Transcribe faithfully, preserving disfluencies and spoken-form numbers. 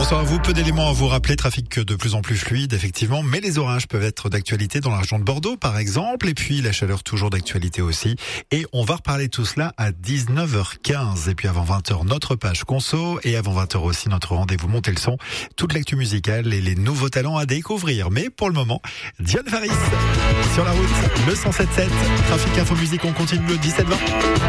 Bonsoir à vous. Peu d'éléments à vous rappeler. Trafic de plus en plus fluide, effectivement. Mais les orages peuvent être d'actualité dans la région de Bordeaux, par exemple. Et puis, la chaleur toujours d'actualité aussi. Et on va reparler tout cela à dix-neuf heures quinze. Et puis, avant vingt heures, notre page conso. Et avant vingt heures aussi, notre rendez-vous Montez le son. Toute l'actu musicale et les nouveaux talents à découvrir. Mais pour le moment, Diane Faris sur la route, le cent sept sept. Trafic Info Musique, on continue le dix-sept vingt.